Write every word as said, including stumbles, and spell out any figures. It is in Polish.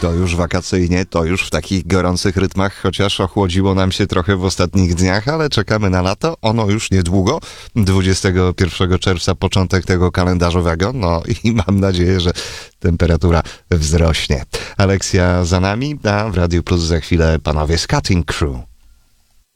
To już wakacyjnie, to już w takich gorących rytmach, chociaż ochłodziło nam się trochę w ostatnich dniach, ale czekamy na lato. Ono już niedługo, dwudziestego pierwszego czerwca, początek tego kalendarzowego. No i mam nadzieję, że temperatura wzrośnie. Aleksja za nami, a w Radiu Plus za chwilę panowie z Cutting Crew.